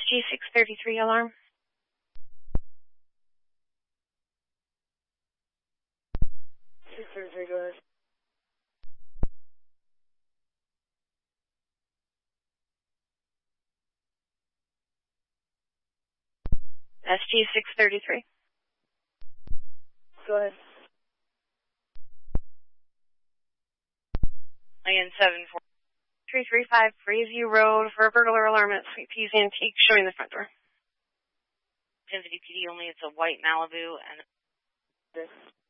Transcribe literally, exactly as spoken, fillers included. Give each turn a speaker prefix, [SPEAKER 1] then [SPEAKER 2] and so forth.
[SPEAKER 1] G six thirty-three alarm.
[SPEAKER 2] six thirty-three, go ahead.
[SPEAKER 1] S G six thirty-three.
[SPEAKER 2] Go ahead.
[SPEAKER 1] Again, seven four three three five Breezeview Road for a burglar alarm at Sweet Peas Antique, showing the front door.
[SPEAKER 3] ten fifty P D only, it's a white Malibu and...
[SPEAKER 2] This.